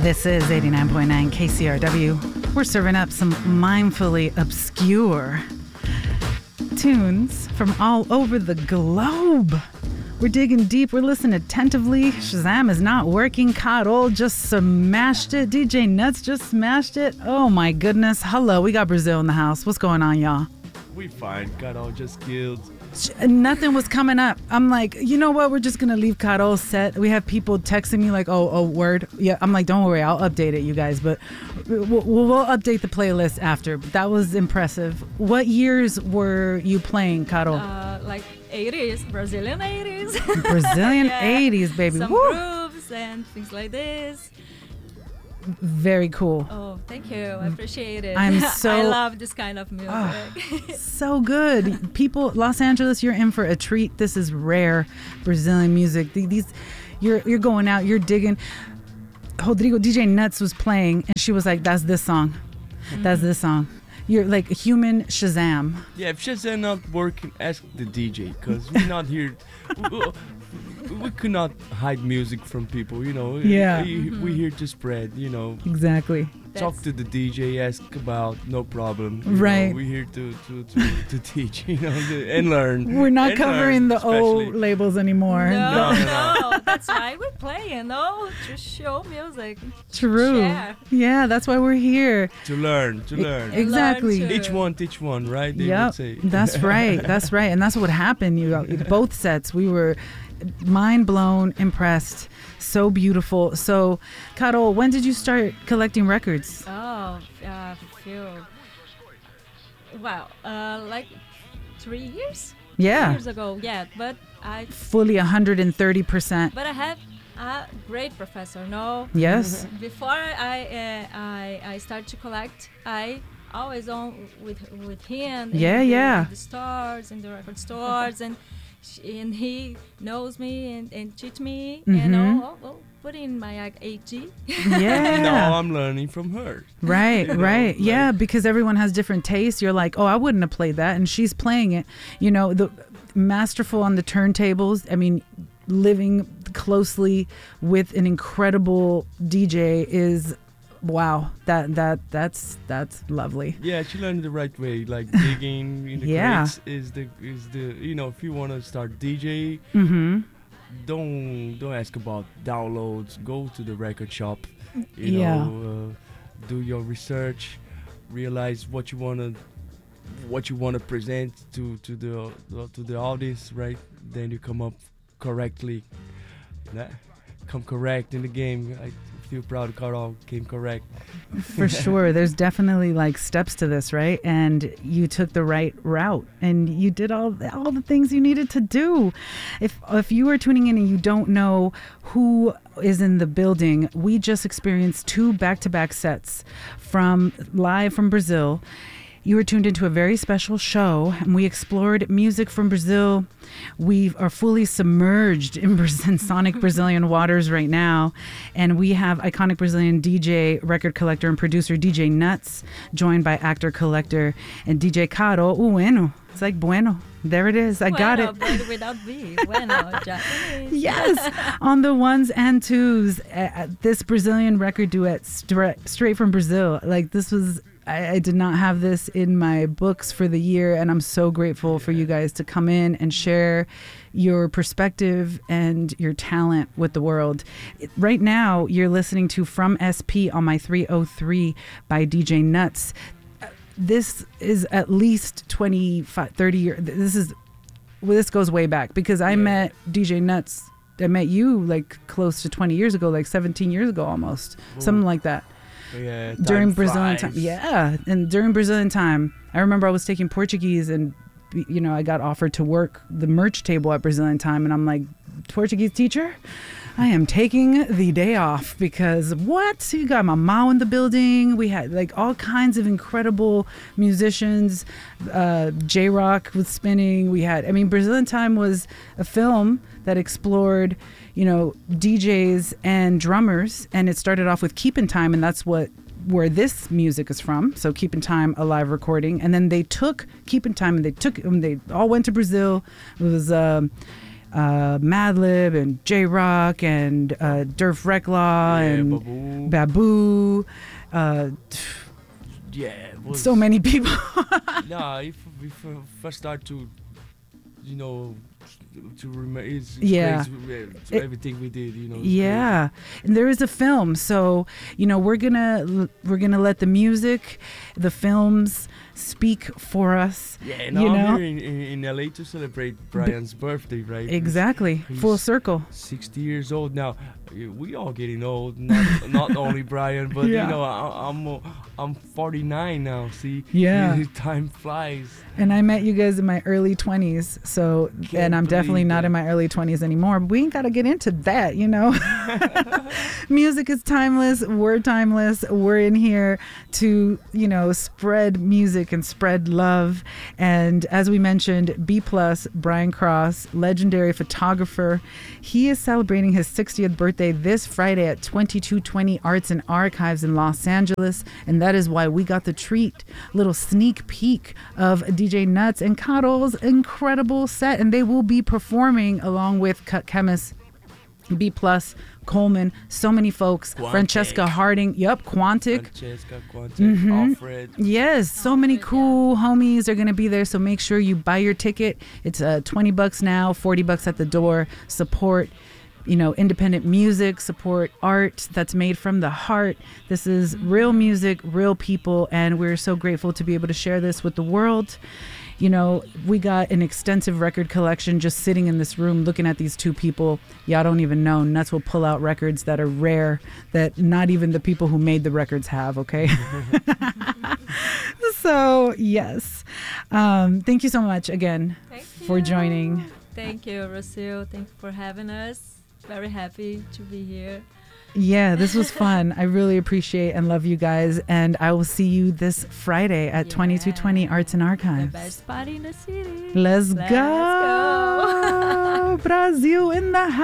This is 89.9 KCRW. We're serving up some mindfully obscure tunes from all over the globe. We're digging deep. We're listening attentively. Shazam is not working. Carol just smashed it. DJ Nuts just smashed it. Oh my goodness. Hello, we got Brazil in the house. What's going on, y'all? We fine. Carol just killed. Nothing was coming up. I'm like, you know what? We're just going to leave Carol set. We have people texting me like, oh, word. Yeah, I'm like, don't worry. I'll update it, you guys. But we'll update the playlist after. But that was impressive. What years were you playing, Carol? Like 80s, Brazilian 80s. Brazilian Yeah. 80s, baby. Some Woo! grooves and things like this. Very cool. Oh, thank you. I appreciate it. I'm so- I love this kind of music. So good. People, Los Angeles, you're in for a treat. This is rare Brazilian music. These, you're going out, you're digging. Rodrigo, DJ Nuts was playing, and she was like, that's this song. That's this song. You're like a human Shazam. Yeah, if Shazam not working, ask the DJ, because we're not here. We could not hide music from people, you know. Yeah. We're here to spread, you know. Exactly. Talk to the DJ, ask about, no problem. You Right. know, we're here to teach, you know, and learn. We're not And covering learn, the old especially. labels anymore. No. That's why we play, you know, to show music. True. Share. Yeah, that's why we're here. To learn. Exactly. Learn to- Each one teach one, right? They Yep, would say. that's right. That's right. And that's what happened. Both sets, we were mind blown, impressed, so beautiful. So, Carol, when did you start collecting records? Oh, wow, like 3 years? 3 Yeah, years ago, yeah. But fully 130%. I had a great professor, no? Yes. Before I start to collect, I always on with him. Yeah, yeah. In the stores, in the record stores, and he knows me and teach me, you know, put in my AG. Yeah. No, I'm learning from her. Right, You know, right. like- Yeah, because everyone has different tastes. You're like, oh, I wouldn't have played that. And she's playing it. You know, the masterful on the turntables. I mean, living closely with an incredible DJ is, wow, that's lovely. Yeah, she learned the right way. Like digging in the Yeah. crates is the you know, if you want to start DJ, Mm-hmm. don't ask about downloads. Go to the record shop. You Yeah. know, do your research. Realize what you wanna present to the audience, right? Then you come up correctly. Come correct in the game. I feel proud Carol came correct. For sure. There's definitely like steps to this, right? And you took the right route and you did all the things you needed to do. If you are tuning in and you don't know who is in the building, we just experienced 2 back-to-back sets from live from Brazil. You were tuned into a very special show, and we explored music from Brazil. We are fully submerged in sonic Brazilian waters right now, and we have iconic Brazilian DJ, record collector, and producer DJ Nuts, joined by actor, collector, and DJ Caro. Bueno. It's like bueno. There it is. I got it. But without B. Bueno, Japanese. Yes, on the ones and twos. This Brazilian record duet straight from Brazil. Like this was, I did not have this in my books for the year, and I'm so grateful for you guys to come in and share your perspective and your talent with the world. Right now, you're listening to From SP on my 303 by DJ Nuts. This is at least 25, 30 years. This goes way back because I met DJ Nuts. I met you like close to 20 years ago, like 17 years ago almost, something like that. Yeah, During time Brazilian flies. time. Yeah. And during Brazilian time, I remember I was taking Portuguese and, you know, I got offered to work the merch table at Brazilian time. And I'm like, Portuguese teacher? I am taking the day off because what? You got Mamau in the building. We had like all kinds of incredible musicians. J-Rock was spinning. We had, I mean, Brazilian Time was a film that explored, you know, DJs and drummers. And it started off with Keep in Time. And that's where this music is from. So Keep in Time, a live recording. And then they took Keep in Time and they all went to Brazil. It was Madlib and J Rock and Durf Reclaw and Babu. So many people. Nah, if I start to, you know, to remember, it's crazy to everything we did, you know. Yeah, and there is a film, so you know we're gonna let the music, the films speak for us. Yeah, and I'm here in LA to celebrate Brian's birthday, right? Exactly, full circle. 60 years old now. We all getting old, not only Brian, but you know, I'm 49 now. See, time flies. And I met you guys in my early 20s, so and I'm definitely not in my early 20s anymore. But we ain't gotta get into that, you know. Music is timeless. We're timeless. We're in here to, you know, spread music and spread love. And as we mentioned, B+, Brian Cross, legendary photographer. He is celebrating his 60th birthday this Friday at 2220 Arts and Archives in Los Angeles. And that is why we got the treat, little sneak peek of DJ Nuts and Cuddle's incredible set. And they will be performing along with Cut Chemist, B+, Coleman, so many folks. Quantic. Francesca Harding, Quantic, Alfred. Yes, so many cool homies are going to be there, so make sure you buy your ticket. It's $20 now, $40 at the door. Support, you know, independent music, support art that's made from the heart. This is real music, real people, and we're so grateful to be able to share this with the world. You know, we got an extensive record collection just sitting in this room looking at these two people. Y'all don't even know. Nuts will pull out records that are rare that not even the people who made the records have, okay? So, yes. Thank you so much again for joining. Thank you, Rocio. Thank you for having us. Very happy to be here. Yeah, this was fun. I really appreciate and love you guys. And I will see you this Friday at 2220 Arts and Archives. The best party in the city. Let's go. Brazil in the house.